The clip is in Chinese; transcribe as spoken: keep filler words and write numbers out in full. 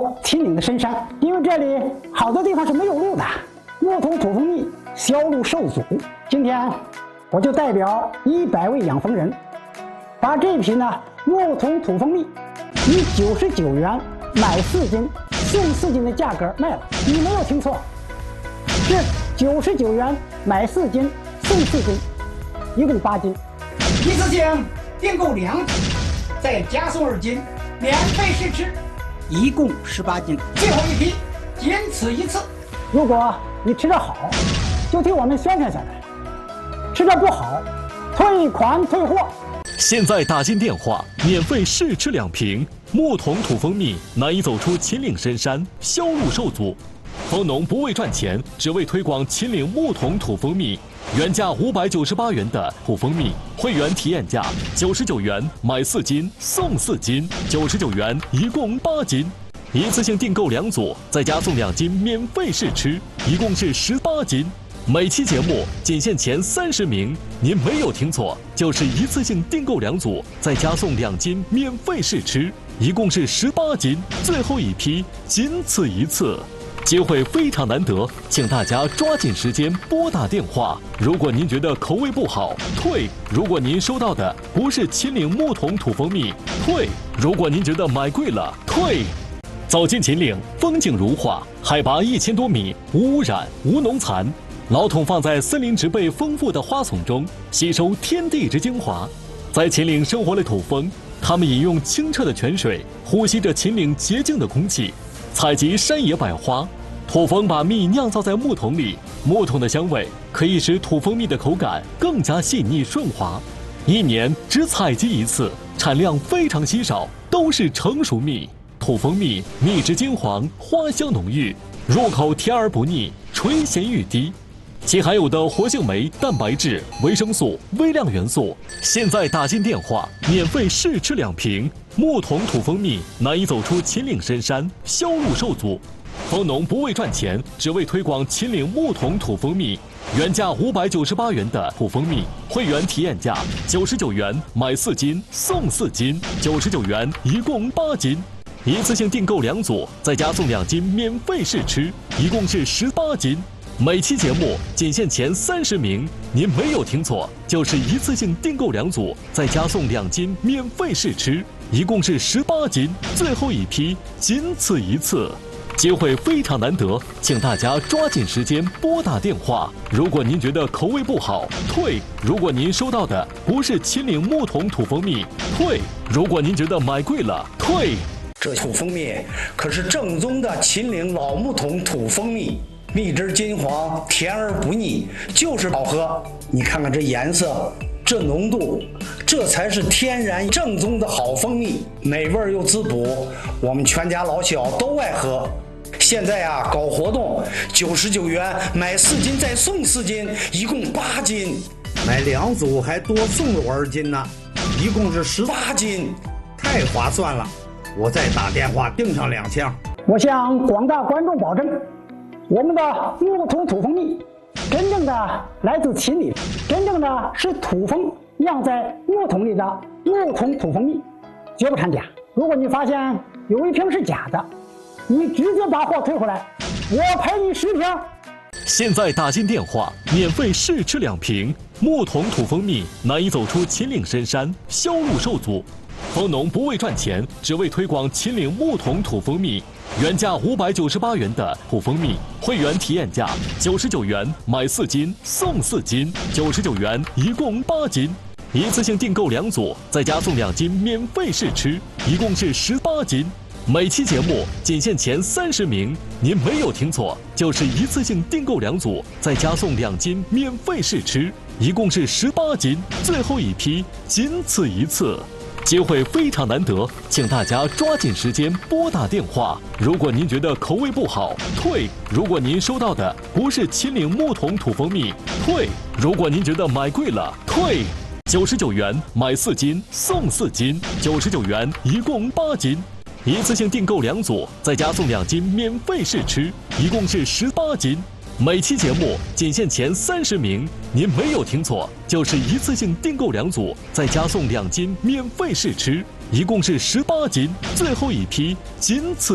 秦岭的深山，因为这里好多地方是没有路的，木桶土蜂蜜销路受阻。今天我就代表一百位养蜂人，把这瓶呢木桶土蜂蜜以九十九元买四斤送四斤的价格卖了。你没有听错，是九十九元买四斤送四斤，一共八斤。一次性订购两斤，再加送二斤，免费试吃，一共十八斤。最后一批，仅此一次。如果你吃得好，就替我们宣传下来；吃得不好，退款退货。 现在打进电话，免费试吃两瓶木桶土蜂蜜，难以走出秦岭深山，销路受阻。蜂农不为赚钱，只为推广秦岭木桶土蜂蜜。原价五百九十八元的土蜂蜜，会员体验价九十九元买四斤送四斤，九十九元一共八斤。一次性订购两组，再加送两斤免费试吃，一共是十八斤。每期节目仅限前三十名，您没有听错，就是一次性订购两组，再加送两斤免费试吃，一共是十八斤。最后一批，仅此一次。机会非常难得，请大家抓紧时间拨打电话。如果您觉得口味不好，退；如果您收到的不是秦岭木桶土蜂蜜，退；如果您觉得买贵了，退。走进秦岭，风景如画，海拔一千多米，无污染，无农残。老桶放在森林植被丰富的花丛中，吸收天地之精华。在秦岭生活的土蜂，它们饮用清澈的泉水，呼吸着秦岭洁净的空气，采集山野百花。土蜂把蜜酿造在木桶里，木桶的香味可以使土蜂蜜的口感更加细腻顺滑。一年只采集一次，产量非常稀少，都是成熟蜜。土蜂蜜蜜质金黄，花香浓郁，入口甜而不腻，垂涎欲滴。其含有的活性酶、蛋白质、维生素、微量元素，现在打进电话，免费试吃两瓶木桶土蜂蜜，难以走出秦岭深山，销路受阻。蜂农不为赚钱，只为推广秦岭木桶土蜂蜜。原价五百九十八元的土蜂蜜，会员体验价九十九元买四斤送四斤，九十九元一共八斤。一次性订购两组，再加送两斤免费试吃，一共是十八斤。每期节目仅限前三十名，您没有听错，就是一次性订购两组，再加送两斤免费试吃，一共是十八斤。最后一批，仅此一次。机会非常难得，请大家抓紧时间拨打电话。如果您觉得口味不好，退；如果您收到的不是秦岭木桶土蜂蜜，退；如果您觉得买贵了，退。 这土蜂蜜可是正宗的秦岭老木桶土蜂蜜，蜜汁金黄，甜而不腻，就是好喝。你看看这颜色，这浓度，这才是天然正宗的好蜂蜜，美味又滋补，我们全家老小都爱喝。现在啊，搞活动，九十九元买四斤再送四斤，一共八斤， 买两组还多送了我二斤呢，一共是十八斤，太划算了！我再打电话订上两箱。 我向广大观众保证，我们的木桶土蜂蜜真正的来自秦岭，真正的是土蜂酿在木桶里的木桶土蜂蜜，绝不掺假。如果你发现有一瓶是假的，你直接把货退回来，我赔你十瓶。 现在打进电话，免费试吃两瓶木桶土蜂蜜，难以走出秦岭深山，销路受阻。蜂农不为赚钱，只为推广秦岭木桶土蜂蜜。原价五百九十八元的土蜂蜜，会员体验价九十九元买四斤送四斤，九十九元一共八斤。一次性订购两组，再加送两斤免费试吃，一共是十八斤。每期节目仅限前三十名，您没有听错，就是一次性订购两组，再加送两斤免费试吃，一共是十八斤。最后一批，仅此一次。机会非常难得，请大家抓紧时间拨打电话。如果您觉得口味不好，退；如果您收到的不是秦岭木桶土蜂蜜，退；如果您觉得买贵了，退。九十九元买四斤送四斤，九十九元一共八斤。一次性订购两组，再加送两斤免费试吃，一共是十八斤。每期节目仅限前三十名，您没有听错，就是一次性订购两组，再加送两斤免费试吃，一共是十八斤。最后一批，仅此。